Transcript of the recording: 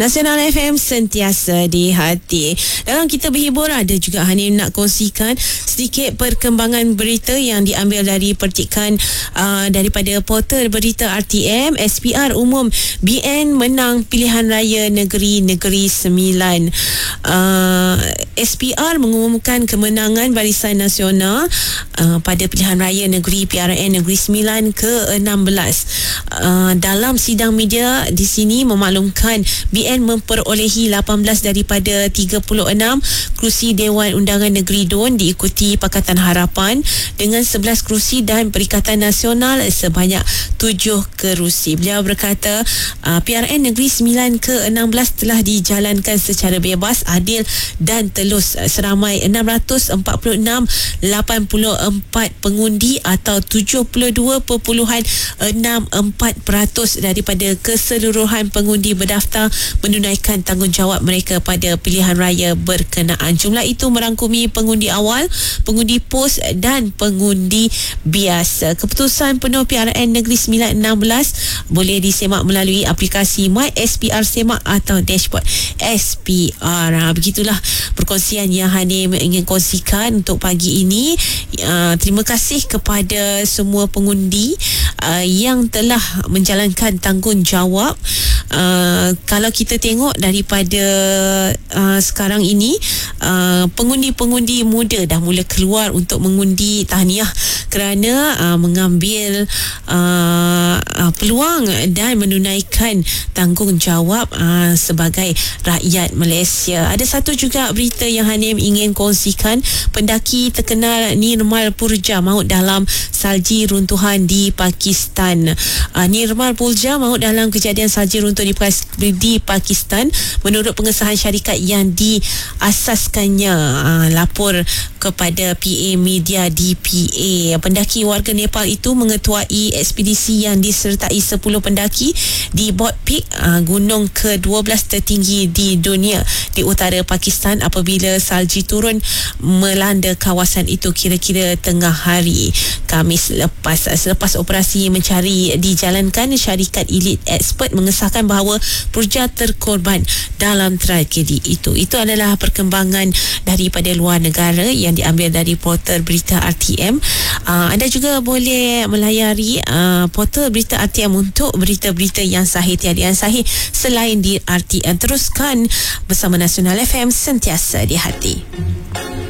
Nasional FM sentiasa di hati. Dalam kita berhibur, ada juga Hanim nak kongsikan sedikit perkembangan berita yang diambil dari percikan daripada portal berita RTM. SPR umum BN menang pilihan raya Negeri-Negeri Sembilan. SPR mengumumkan kemenangan Barisan Nasional pada pilihan raya negeri PRN Negeri Sembilan ke-16. Dalam sidang media di sini memaklumkan BN memperolehi 18 daripada 36 kerusi Dewan Undangan Negeri DUN, diikuti Pakatan Harapan dengan 11 kerusi dan Perikatan Nasional sebanyak 7 kerusi. Beliau berkata PRN Negeri Sembilan ke-16 telah dijalankan secara bebas, adil dan telus. Seramai 646.84 pengundi atau 72.64% daripada keseluruhan pengundi berdaftar menunaikan tanggungjawab mereka pada pilihan raya berkenaan. Jumlah itu merangkumi pengundi awal, pengundi pos dan pengundi biasa. Keputusan penuh PRN Negeri Sembilan 16 boleh disemak melalui aplikasi My SPR Semak atau dashboard SPR. Begitulah perkongsian yang Hanim ingin kongsikan untuk pagi ini. Terima kasih kepada semua pengundi yang telah menjalankan tanggungjawab. Kalau kita tengok daripada sekarang ini, pengundi-pengundi muda dah mula keluar untuk mengundi. Tahniah kerana mengambil peluang dan menunaikan tanggungjawab sebagai rakyat Malaysia. Ada satu juga berita yang Hanim ingin kongsikan. Pendaki terkenal Nirmal Purja maut dalam salji runtuhan di Pakistan. Nirmal Purja maut dalam kejadian salji runtuh di Pakistan menurut pengesahan syarikat yang diasaskannya. Lapor kepada PA Media DPA. Pendaki warga Nepal itu mengetuai ekspedisi yang disertai 10 pendaki di Bot Peak, gunung ke-12 tertinggi di dunia di utara Pakistan, apabila salji turun melanda kawasan itu kira-kira tengah hari Khamis lepas. Selepas operasi mencari dijalankan, syarikat Elite Expert mengesahkan bahawa Purja terkorban dalam tragedi itu. Itu adalah perkembangan daripada luar negara yang diambil dari portal berita RTM. Anda juga boleh melayari portal berita RTM untuk berita-berita yang sahih, tiada yang sahih selain di RTM. Teruskan bersama Nasional FM, sentiasa di hati.